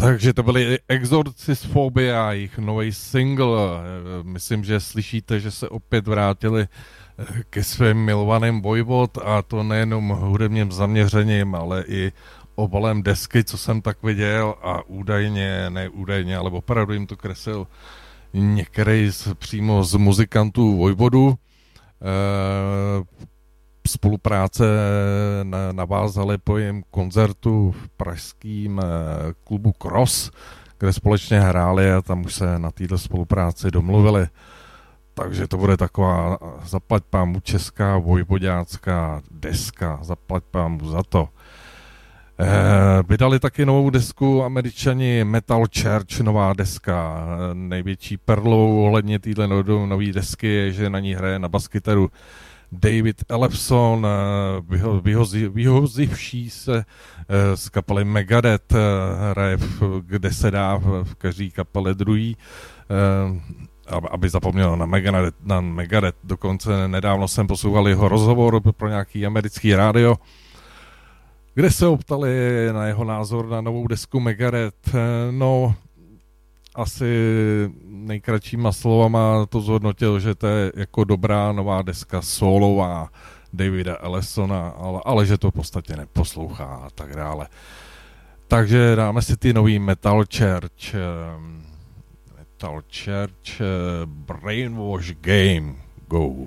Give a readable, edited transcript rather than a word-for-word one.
Takže to byly Exorcisphobia, jejich nový single. Myslím, že slyšíte, že se opět vrátili ke svým milovaným Voivod, a to nejenom hudebním zaměřením, ale i obalem desky, co jsem tak viděl, a ne údajně, ale opravdu jim to kreslil některý přímo z muzikantů Voivodu. Spolupráce navázali po jejím koncertu v pražském klubu Cross, kde společně hráli, a tam už se na této spolupráci domluvili. Takže to bude taková zaplať pámu česká vojvoďácká deska, zaplať pámu za to. Vydali taky novou desku Američani Metal Church, nová deska. Největší perlou ohledně téhle nové desky je, že na ní hraje na baskytaru David Ellefson, vyhozivší se z kapely Megadeth, hraje kde se dá v každé kapele druhý, aby zapomněl na Megadeth. Dokonce nedávno jsem poslouchal jeho rozhovor pro nějaký americký rádio, kde se optali na jeho názor na novou desku Megadeth. No, asi nejkratšíma slovama to zhodnotil, že to je jako dobrá nová deska solová Davida Ellefsona, ale že to v podstatě neposlouchá a tak dále. Takže dáme si ty nový Metal Church, Brainwash Game, go.